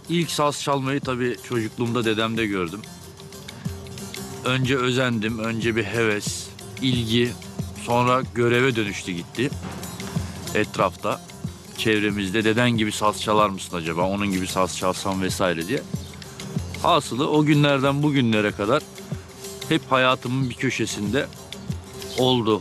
ilk saz çalmayı tabii çocukluğumda dedemde gördüm. Önce özendim, önce bir heves, ilgi, sonra göreve dönüştü gitti. Etrafta, çevremizde deden gibi saz çalar mısın acaba, onun gibi saz çalsam vesaire diye. Hasılı o günlerden bugünlere kadar hep hayatımın bir köşesinde oldu.